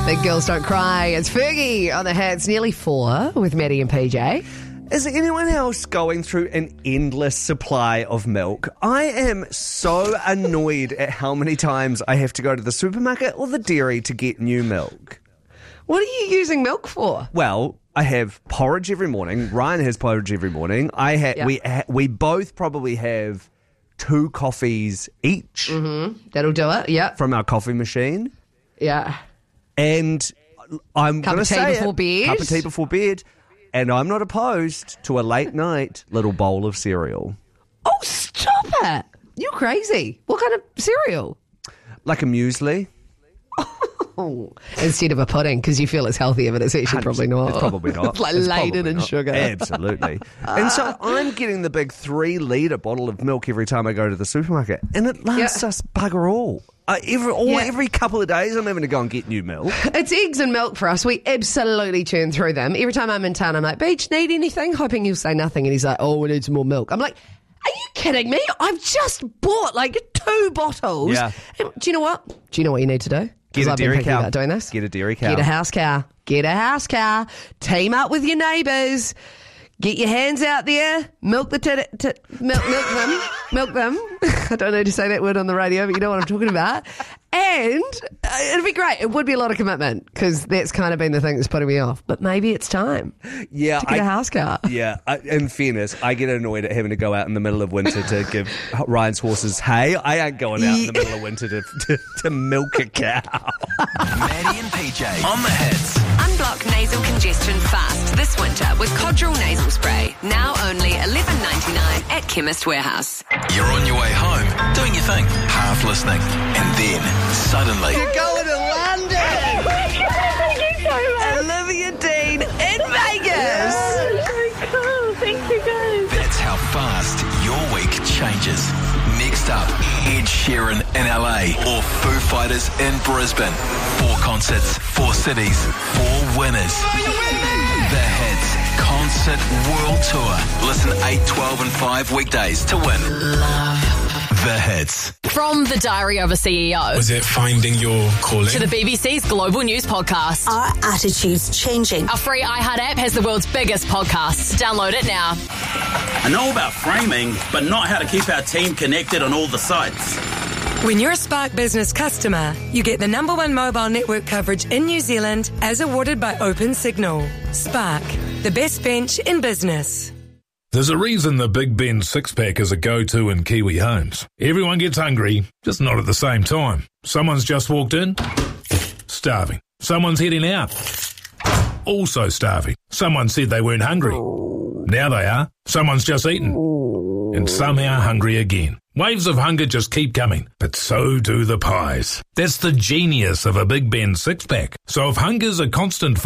Big Girls Don't Cry. It's Fergie on the Hits. Nearly 4 with Maddie and PJ. Is anyone else going through an endless supply of milk? I am so annoyed at how many times I have to go to the supermarket or the dairy to get new milk. What are you using milk for? Well, I have porridge every morning. Ryan has porridge every morning. We both probably have 2 coffees each. Mm-hmm. That'll do it, yeah. From our coffee machine. Yeah. And I'm going to say cup of tea before bed. And I'm not opposed to a late night little bowl of cereal. Oh, stop it. You're crazy. What kind of cereal? Like a muesli. Oh, instead of a pudding, because you feel it's healthier, but it's actually probably not. It's probably not. It's like laden in sugar. Absolutely. And so I'm getting the big 3-litre bottle of milk every time I go to the supermarket. And it lasts us bugger all. Every couple of days I'm having to go and get new milk. It's eggs and milk for us. We absolutely churn through them. Every time I'm in town, I'm like, Beach, need anything? Hoping he'll say nothing. And he's like, oh, we need some more milk. I'm like, are you kidding me? I've just bought like 2 bottles. Yeah. And do you know what? Do you know what you need to do? Get a dairy cow. About doing this. Get a dairy cow. Get a house cow. Get a house cow. Team up with your neighbours. Get your hands out there. Milk the milk them. I don't know to say that word on the radio, but you know what I'm talking about. And it'd be great. It would be a lot of commitment because that's kind of been the thing that's putting me off. But maybe it's time. Yeah, to get a house car. Yeah, in fairness, I get annoyed at having to go out in the middle of winter to give Ryan's horses hay. I ain't going out in the middle of winter to milk a cow. Maddie and PJ on the Hits. Unblock nasal congestion fast this winter with Codral nasal spray. Now only $11.99 at Chemist Warehouse. You're on your way home, doing your thing, half listening, and then suddenly You're going to London! Thank you so much. Olivia Dean in Vegas. So cool. Thank you, guys. that's how fast your week changes. Next up, Ed Sheeran in LA or Foo Fighters in Brisbane. 4 concerts, 4 cities, 4 winners. The Hits Concert World Tour. Listen 8, 12 and 5 weekdays to win. The Hits. From the Diary of a CEO Was it finding your calling? to the BBC's Global News Podcast. Our attitude's changing. Our free iHeart app has the world's biggest podcasts. Download it now. I know about framing, but not how to keep our team connected on all the sites. When you're a Spark Business customer, you get the #1 mobile network coverage in New Zealand as awarded by OpenSignal. Spark, the best bench in business. There's a reason the Big Ben 6-pack is a go-to in Kiwi homes. Everyone gets hungry, just not at the same time. Someone's just walked in, starving. Someone's heading out, also starving. Someone said they weren't hungry. Now they are. Someone's just eaten, and somehow hungry again. Waves of hunger just keep coming, but so do the pies. That's the genius of a Big Ben 6-pack. So if hunger's a constant